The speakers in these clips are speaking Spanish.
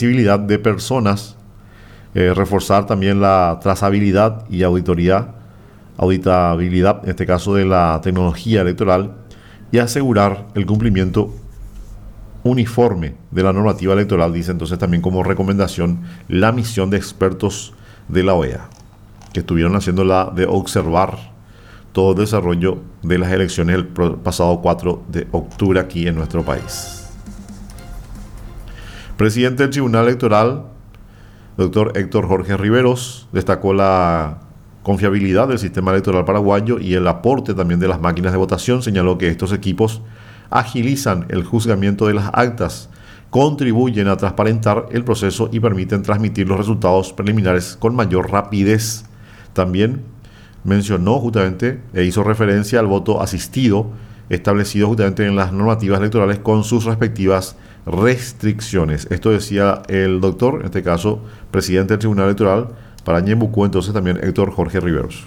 accesibilidad de personas, reforzar también la trazabilidad y auditabilidad, en este caso de la tecnología electoral, y asegurar el cumplimiento uniforme de la normativa electoral, dice entonces también como recomendación la misión de expertos de la OEA, que estuvieron haciendo la de observar todo el desarrollo de las elecciones el pasado 4 de octubre aquí en nuestro país. Presidente del Tribunal Electoral, doctor Héctor Jorge Riveros, destacó la confiabilidad del sistema electoral paraguayo y el aporte también de las máquinas de votación. Señaló que estos equipos agilizan el juzgamiento de las actas, contribuyen a transparentar el proceso y permiten transmitir los resultados preliminares con mayor rapidez. También mencionó justamente e hizo referencia al voto asistido establecido justamente en las normativas electorales con sus respectivas restricciones. Esto decía el doctor, en este caso presidente del Tribunal Electoral para Ñembucú, entonces también Héctor Jorge Riveros.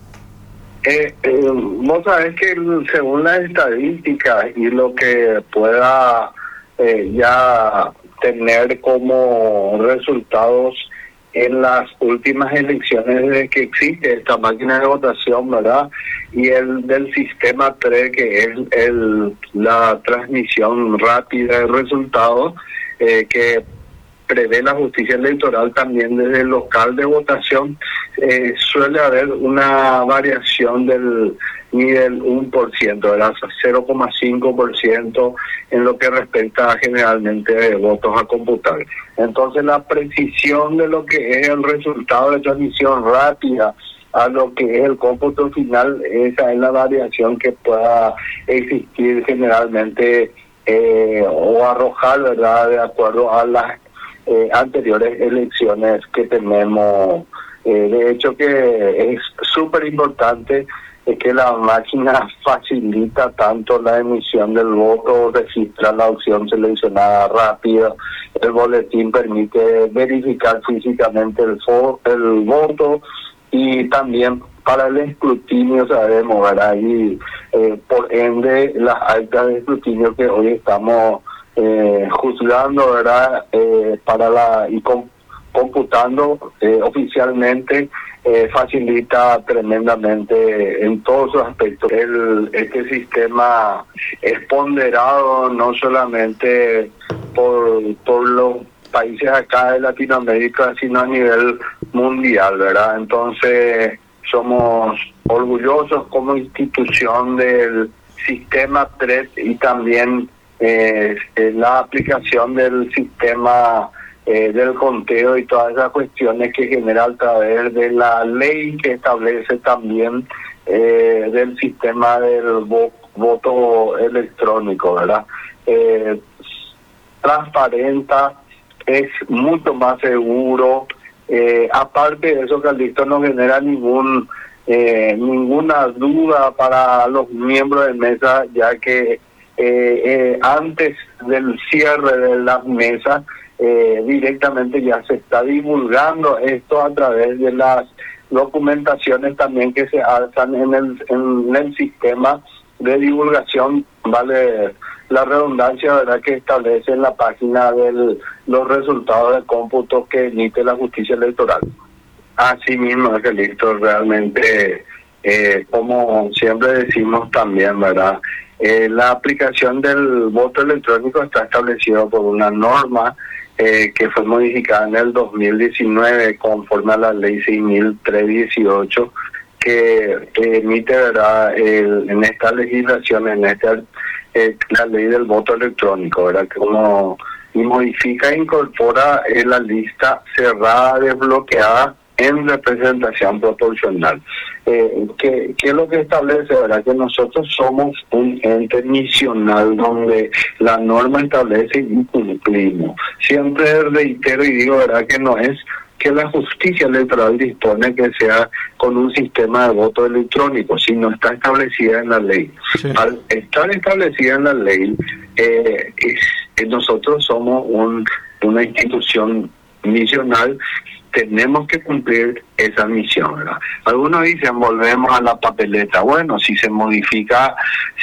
Vos sabés que según las estadísticas y lo que pueda ya tener como resultados en las últimas elecciones de que existe esta máquina de votación, ¿verdad? Y el del sistema 3, que es la transmisión rápida de resultados, que prevé la justicia electoral también desde el local de votación, suele haber una variación ni del 1%, ¿verdad? 0,5% en lo que respecta generalmente de votos a computar. Entonces la precisión de lo que es el resultado de transmisión rápida a lo que es el cómputo final, esa es la variación que pueda existir generalmente o arrojar, ¿verdad?, de acuerdo a las anteriores elecciones que tenemos. De hecho que es súper importante que la máquina facilita tanto la emisión del voto, registra la opción seleccionada rápida, el boletín permite verificar físicamente el voto, y también para el escrutinio sabemos, ¿verdad? Y por ende las actas de escrutinio que hoy estamos juzgando, ¿verdad? Computando oficialmente, facilita tremendamente en todos sus aspectos. Este sistema es ponderado no solamente por los países acá de Latinoamérica, sino a nivel mundial, ¿verdad? Entonces somos orgullosos como institución del sistema 3 y también la aplicación del sistema del conteo y todas esas cuestiones que genera a través de la ley que establece también del sistema del voto electrónico, ¿verdad? Transparenta, es mucho más seguro. Aparte de eso, Calixto, no genera ninguna duda para los miembros de mesa, ya que antes del cierre de las mesas directamente ya se está divulgando esto a través de las documentaciones también que se hacen en el sistema de divulgación, vale la redundancia, ¿verdad?, que establece en la página de los resultados de cómputo que emite la justicia electoral. Así mismo, Calixto, realmente, como siempre decimos también, ¿verdad?, la aplicación del voto electrónico está establecido por una norma que fue modificada en el 2019 conforme a la ley 6.318, que emite, ¿verdad?, en esta legislación, la ley del voto electrónico, ¿verdad?, y modifica e incorpora la lista cerrada desbloqueada en representación proporcional. ¿Qué es lo que establece, verdad? Que nosotros somos un ente misional donde la norma establece y cumplimos. Siempre reitero y digo, verdad, que no es que la justicia electoral dispone que sea con un sistema de voto electrónico, sino está establecida en la ley. Sí. Al estar establecida en la ley, nosotros somos una institución misional tenemos que cumplir esa misión, ¿verdad? Algunos dicen volvemos a la papeleta. Bueno, si se modifica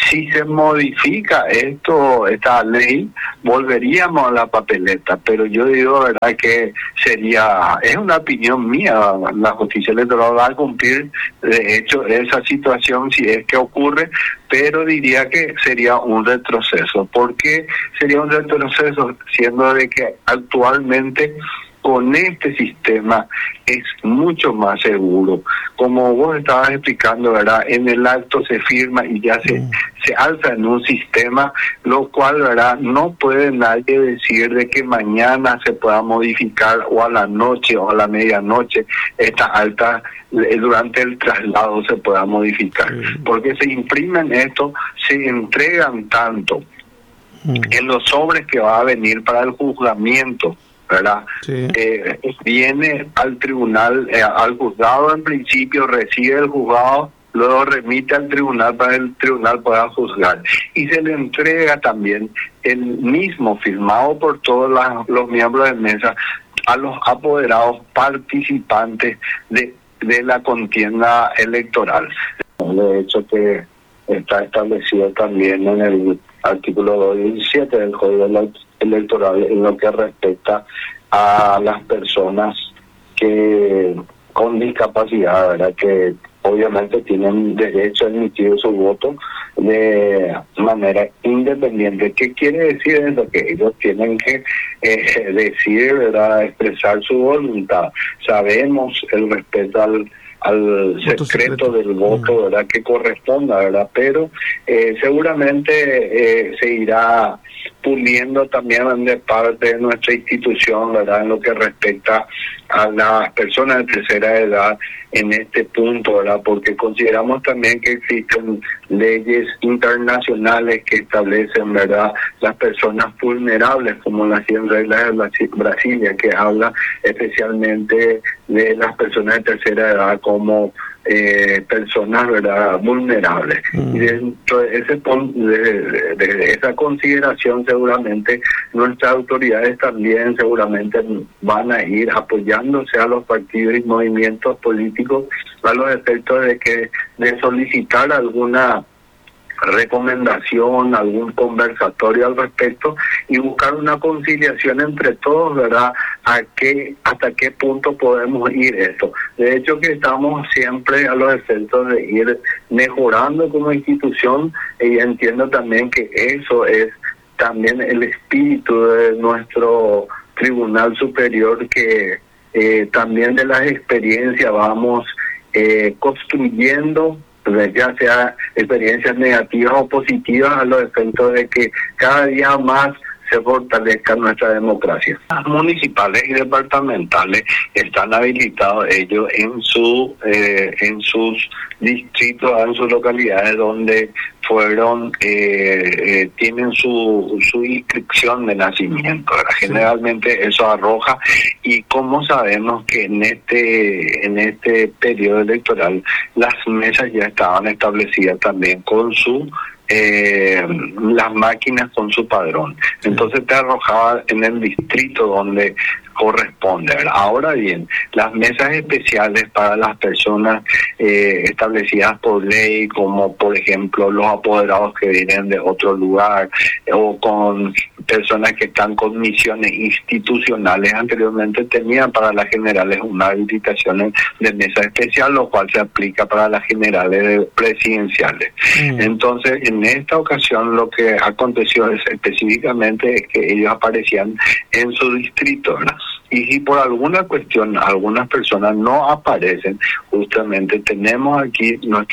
esta ley, volveríamos a la papeleta, pero yo digo, ¿verdad?, que es una opinión mía, la justicia electoral va a cumplir de hecho esa situación si es que ocurre, pero diría que sería un retroceso. ¿Por qué sería un retroceso? Siendo de que actualmente con este sistema es mucho más seguro. Como vos estabas explicando, ¿verdad? En el acto se firma y ya se alza en un sistema, lo cual, ¿verdad?, no puede nadie decir de que mañana se pueda modificar o a la noche o a la medianoche esta alta durante el traslado se pueda modificar. Porque se imprimen esto, se entregan tanto en los sobres que va a venir para el juzgamiento, ¿verdad? Sí. Viene al tribunal, al juzgado en principio, recibe el juzgado, luego remite al tribunal para el tribunal pueda juzgar. Y se le entrega también el mismo, firmado por todos los miembros de mesa, a los apoderados participantes de la contienda electoral. De hecho que está establecido también en el artículo 217 del Código Electoral en lo que respecta a las personas que con discapacidad, ¿verdad?, que obviamente tienen derecho a emitir su voto de manera independiente. ¿Qué quiere decir eso? Que ellos tienen que decir, ¿verdad?, expresar su voluntad. Sabemos el respeto al secreto del voto, ¿verdad?, que corresponda, ¿verdad? Pero seguramente se irá puliendo también de parte de nuestra institución, ¿verdad?, en lo que respecta a las personas de tercera edad en este punto, ¿verdad?, porque consideramos también que existen leyes internacionales que establecen, ¿verdad?, las personas vulnerables, como las 100 reglas de Brasilia, que habla especialmente de las personas de tercera edad como personas, ¿verdad?, vulnerables. Y dentro de de esa consideración seguramente nuestras autoridades también seguramente van a ir apoyándose a los partidos y movimientos políticos a los efectos de solicitar alguna recomendación, algún conversatorio al respecto y buscar una conciliación entre todos, ¿verdad?, hasta qué punto podemos ir esto. De hecho que estamos siempre a los efectos de ir mejorando como institución y entiendo también que eso es también el espíritu de nuestro Tribunal Superior, que también de las experiencias vamos construyendo, ya sea experiencias negativas o positivas, a los efectos de que cada día más se fortalezca nuestra democracia. Las municipales y departamentales están habilitados ellos en sus distritos, en sus localidades donde fueron tienen su inscripción de nacimiento, ¿verdad? Generalmente eso arroja, y como sabemos que en este periodo electoral las mesas ya estaban establecidas también con las máquinas con su padrón. Entonces te arrojaba en el distrito donde corresponde, ¿verdad? Ahora bien, las mesas especiales para las personas establecidas por ley, como por ejemplo los apoderados que vienen de otro lugar o con personas que están con misiones institucionales, anteriormente tenían para las generales una habilitación de mesa especial, lo cual se aplica para las generales presidenciales. Entonces, en esta ocasión lo que aconteció específicamente es que ellos aparecían en su distrito, ¿verdad? Y si por alguna cuestión algunas personas no aparecen, justamente tenemos aquí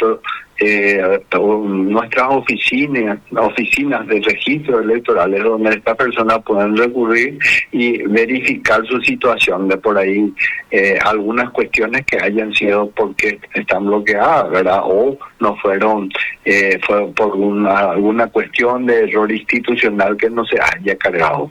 nuestras oficinas de registro electorales donde estas personas pueden recurrir y verificar su situación de por ahí algunas cuestiones que hayan sido porque están bloqueadas, ¿verdad? O no fueron, fue por alguna cuestión de error institucional que no se haya cargado.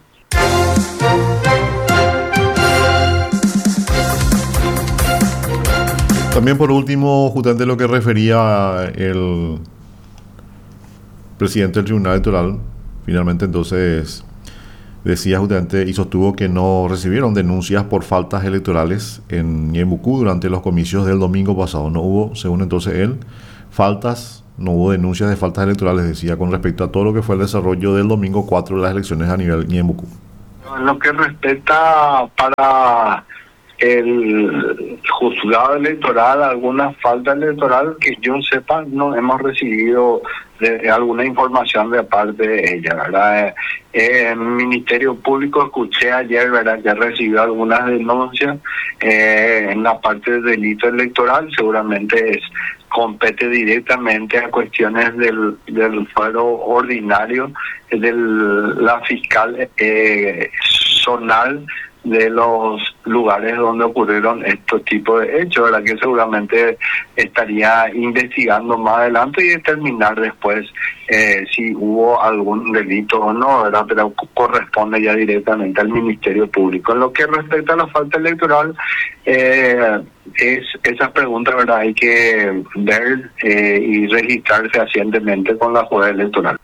También por último, justamente lo que refería el presidente del Tribunal Electoral, finalmente entonces decía justamente y sostuvo que no recibieron denuncias por faltas electorales en Ñeembucú durante los comicios del domingo pasado. No hubo, según entonces él, no hubo denuncias de faltas electorales, decía, con respecto a todo lo que fue el desarrollo del domingo 4 de las elecciones a nivel Ñeembucú. En lo que respecta para el juzgado electoral, alguna falta electoral que yo sepa, no hemos recibido alguna información de parte de ella, ¿verdad? El Ministerio Público, escuché ayer, ¿verdad?, que recibió algunas denuncias en la parte del delito electoral. Seguramente compete directamente a cuestiones del fuero ordinario de la fiscal zonal de los lugares donde ocurrieron estos tipos de hechos, ¿verdad?, que seguramente estaría investigando más adelante y determinar después si hubo algún delito o no, ¿verdad?, pero corresponde ya directamente al Ministerio Público. En lo que respecta a la falta electoral, es esa pregunta, ¿verdad?, hay que ver y registrar fehacientemente con la jueza electoral.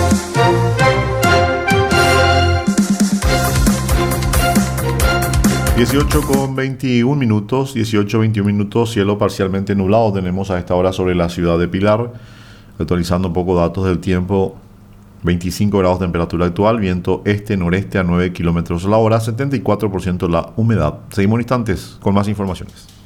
18:21 minutos, 18:21 minutos, cielo parcialmente nublado tenemos a esta hora sobre la ciudad de Pilar. Actualizando un poco datos del tiempo, 25 grados de temperatura actual, viento este-noreste a 9 kilómetros la hora, 74% la humedad. Seguimos en instantes con más informaciones.